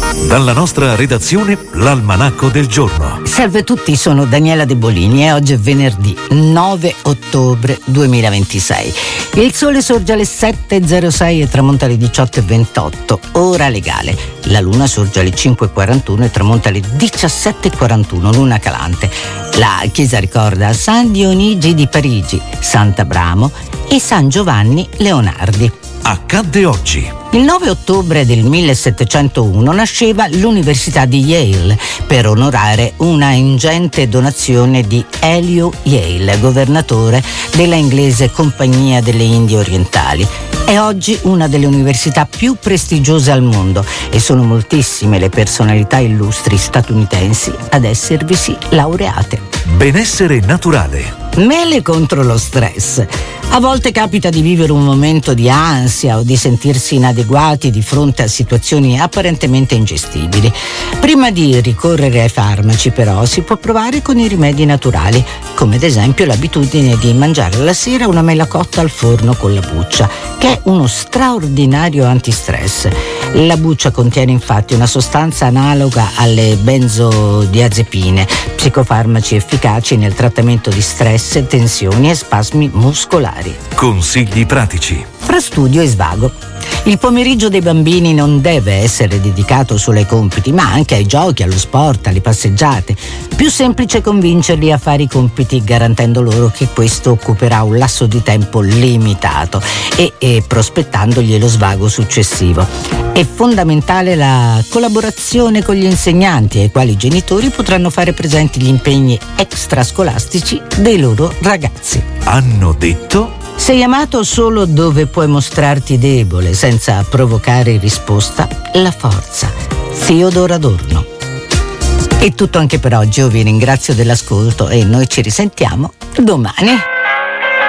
Dalla nostra redazione, l'Almanacco del giorno. Salve a tutti, sono Daniela De Bolini e oggi è venerdì 9 ottobre 2026. Il sole sorge alle 7.06 e tramonta alle 18.28, ora legale. La luna sorge alle 5.41 e tramonta alle 17.41, luna calante. La chiesa ricorda San Dionigi di Parigi, Sant'Abramo e San Giovanni Leonardi. Accadde oggi. Il 9 ottobre del 1701 nasceva l'Università di Yale per onorare una ingente donazione di Elio Yale, governatore della inglese Compagnia delle Indie Orientali. È oggi una delle università più prestigiose al mondo e sono moltissime le personalità illustri statunitensi ad esservisi laureate. Benessere naturale. Mele contro lo stress. A volte capita di vivere un momento di ansia o di sentirsi inadeguati di fronte a situazioni apparentemente ingestibili. Prima di ricorrere ai farmaci, però, si può provare con i rimedi naturali, come ad esempio l'abitudine di mangiare alla sera una mela cotta al forno con la buccia, che è uno straordinario antistress. La buccia contiene infatti una sostanza analoga alle benzodiazepine, psicofarmaci efficaci nel trattamento di stress, tensioni e spasmi muscolari. Consigli pratici. Fra studio e svago. Il pomeriggio dei bambini non deve essere dedicato solo ai compiti, ma anche ai giochi, allo sport, alle passeggiate. Più semplice convincerli a fare i compiti garantendo loro che questo occuperà un lasso di tempo limitato e prospettandogli lo svago successivo. È fondamentale la collaborazione con gli insegnanti, ai quali i genitori potranno fare presenti gli impegni extrascolastici dei loro ragazzi. Hanno detto? Sei amato solo dove puoi mostrarti debole, senza provocare in risposta la forza. Theodor Adorno. È tutto anche per oggi, io vi ringrazio dell'ascolto e noi ci risentiamo domani.